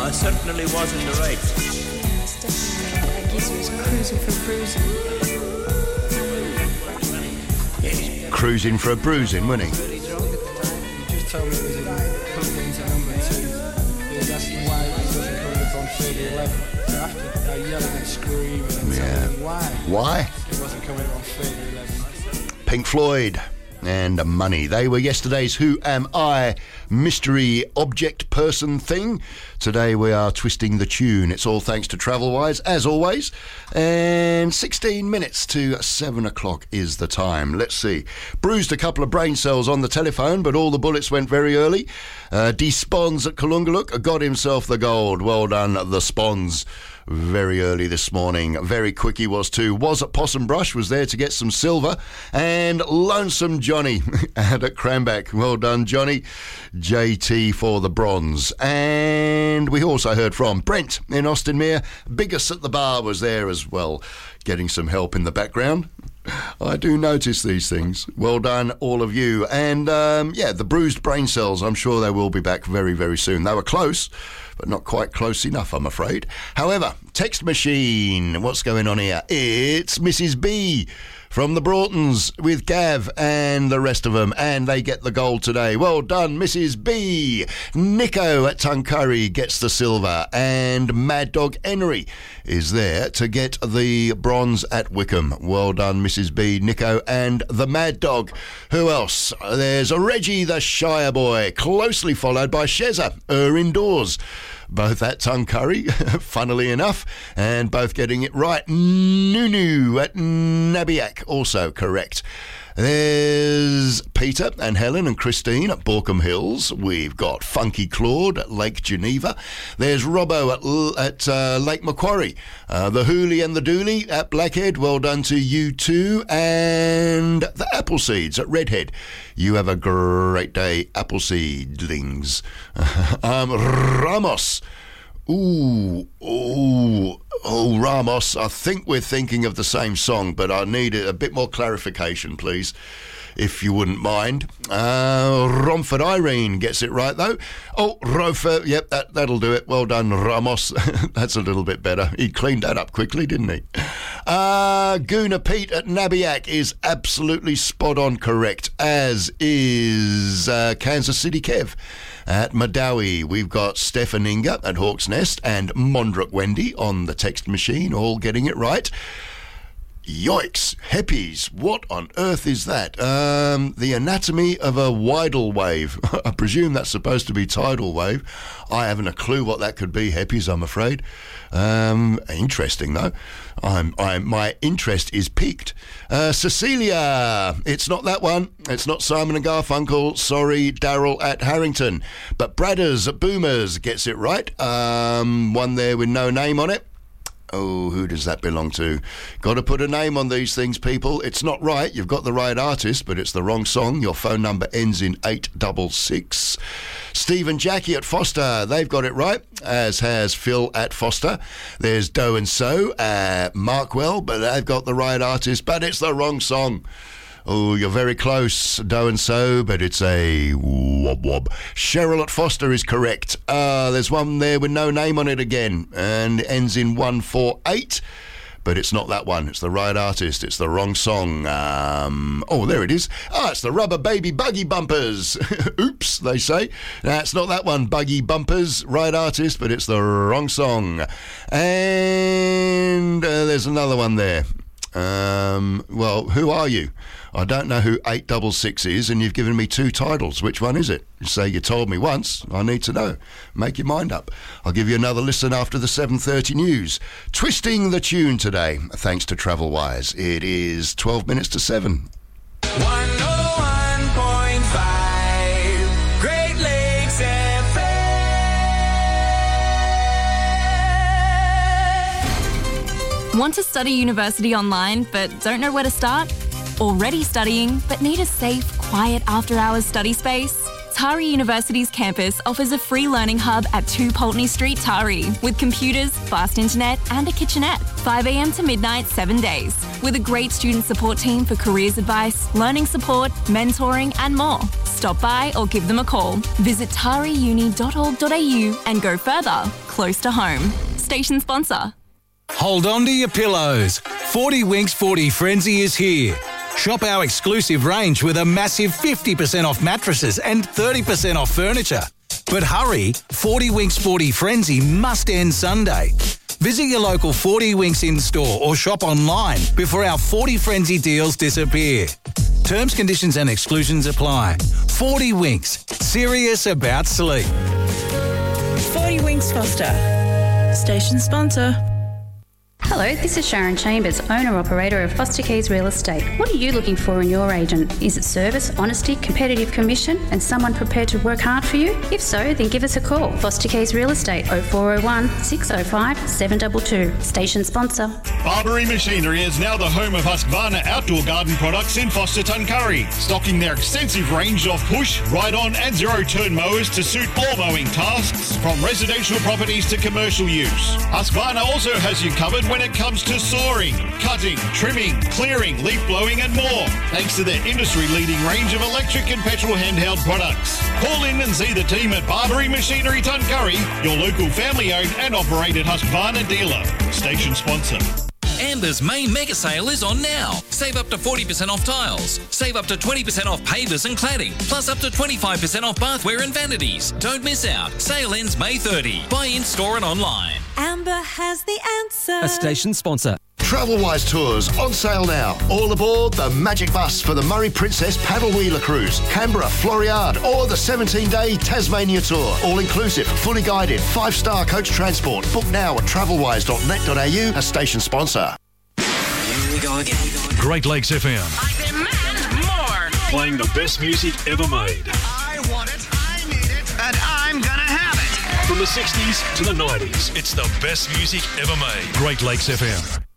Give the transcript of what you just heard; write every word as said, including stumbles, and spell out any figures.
I certainly was in the right. Yeah, it's definitely right. That geezer is cruising for bruising. Yeah, cruising for a bruising, wasn't he? Very drunk at the time. He just told me it was in coming into number two. He was asking why he wasn't coming up on thirty eleven. So after I yelling and screaming and Yeah. telling him why, Why? he wasn't coming up on thirty eleven. Pink Floyd and Money. They were yesterday's Who Am I mystery object person thing. Today we are twisting the tune. It's all thanks to Travelwise, as always. And sixteen minutes to seven o'clock is the time. Let's see. Bruised a couple of brain cells on the telephone, but all the bullets went very early. Uh, D. Spons at Kalungaluk got himself the gold. Well done, the Spons. Very early this morning. Very quick he was too. Was at Possum Brush, was there to get some silver. And Lonesome Johnny and at Cranback. Well done, Johnny. J T for the bronze. And we also heard from Brent in Austinmere. Biggest at the bar was there as well, getting some help in the background. I do notice these things. Well done, all of you. And, um, yeah, the bruised brain cells, I'm sure they will be back very, very soon. They were close, but not quite close enough, I'm afraid. However, text machine, what's going on here? It's Missus B from the Broughtons with Gav and the rest of them, and they get the gold today. Well done, Missus B. Nico at Tuncurry gets the silver, and Mad Dog Henry is there to get the bronze at Wickham. Well done, Missus B, Nico, and the Mad Dog. Who else? There's a Reggie the Shire Boy, closely followed by Shezza, her indoors. Both at Tuncurry, funnily enough, and both getting it right. Nunu at Nabiac, also correct. There's Peter and Helen and Christine at Borkham Hills. We've got Funky Claude at Lake Geneva. There's Robbo at, at uh, Lake Macquarie. Uh, the Hooley and the Dooley at Blackhead. Well done to you too. And the Appleseeds at Redhead. You have a great day, Appleseedlings. um, Ramos. Ooh, ooh, oh, Ramos, I think we're thinking of the same song, but I need a bit more clarification, please, if you wouldn't mind. Uh, Romford Irene gets it right, though. Oh, Rofer, yep, that, that'll do it. Well done, Ramos. That's a little bit better. He cleaned that up quickly, didn't he? Uh, Gooner Pete at Nabiac is absolutely spot on correct, as is uh, Kansas City Kev. At Madawi, we've got Stefan Inga at Hawk's Nest and Mondrick Wendy on the text machine, all getting it right. Yoicks, heppies, what on earth is that? Um, the anatomy of a widal wave. I presume that's supposed to be tidal wave. I haven't a clue what that could be, heppies, I'm afraid. Um, interesting, though. I'm, I'm, my interest is piqued. Uh, Cecilia, it's not that one. It's not Simon and Garfunkel. Sorry, Daryl at Harrington. But Bradders at Boomers gets it right. Um, one there with no name on it. Oh, who does that belong to? Got to put a name on these things, people. It's not right. You've got the right artist, but it's the wrong song. Your phone number ends in eight six six. Steve and Jackie at Foster, they've got it right, as has Phil at Foster. There's Doe and So at Markwell, but they've got the right artist, but it's the wrong song. Oh, you're very close, Doe and So, but it's a wob wob. Cheryl at Foster is correct. Uh, there's one there with no name on it again, and it ends in one four eight, but it's not that one. It's the right artist. It's the wrong song. Um, oh, there it is. Ah, it's the Rubber Baby Buggy Bumpers. Oops, they say. That's not that one. Buggy Bumpers, right artist, but it's the wrong song. And uh, there's another one there. Um, well, who are you? I don't know who eight six six is, and you've given me two titles. Which one is it? You say you told me once. I need to know. Make your mind up. I'll give you another listen after the seven thirty news. Twisting the tune today, thanks to Travelwise. It is twelve minutes to seven. one oh one point five Great Lakes F M. Want to study university online but don't know where to start? Already studying but need a safe, quiet after-hours study space? Tari University's campus offers a free learning hub at two Pulteney Street, Tari, with computers, fast internet and a kitchenette, five a.m. to midnight, seven days, with a great student support team for careers advice, learning support, mentoring and more. Stop by or give them a call. Visit tari uni dot org dot a u and go further, close to home. Station sponsor. Hold on to your pillows. forty Winks forty Frenzy is here. Shop our exclusive range with a massive fifty percent off mattresses and thirty percent off furniture. But hurry, forty Winks forty Frenzy must end Sunday. Visit your local forty Winks in-store or shop online before our forty Frenzy deals disappear. Terms, conditions and exclusions apply. forty Winks, serious about sleep. forty Winks Foster, station sponsor. Hello, this is Sharon Chambers, owner-operator of Foster Keys Real Estate. What are you looking for in your agent? Is it service, honesty, competitive commission, and someone prepared to work hard for you? If so, then give us a call. Foster Keys Real Estate, oh four oh one, six oh five, seven two two. Station sponsor. Barbary Machinery is now the home of Husqvarna outdoor garden products in Foster Tuncurry, stocking their extensive range of push, ride-on and zero-turn mowers to suit all mowing tasks, from residential properties to commercial use. Husqvarna also has you covered when it comes to sawing, cutting, trimming, clearing, leaf blowing and more, thanks to their industry-leading range of electric and petrol handheld products. Call in and see the team at Barbary Machinery Tuncurry, your local family-owned and operated Husqvarna dealer. Station sponsor. Amber's main mega sale is on now. Save up to forty percent off tiles. Save up to twenty percent off pavers and cladding. Plus up to twenty-five percent off bathware and vanities. Don't miss out. Sale ends May thirtieth. Buy in store and online. Amber has the answer. A station sponsor. Travelwise Tours on sale now. All aboard the Magic Bus for the Murray Princess Paddle Wheeler Cruise, Canberra, Floriade, or the seventeen-day Tasmania Tour. All inclusive, fully guided, five-star coach transport. Book now at travelwise dot net dot a u, a station sponsor. Here we go again. Great Lakes F M. I demand more. Playing the best music ever made. I want it, I need it, and I'm gonna have it. From the sixties to the nineties, it's the best music ever made. Great Lakes F M.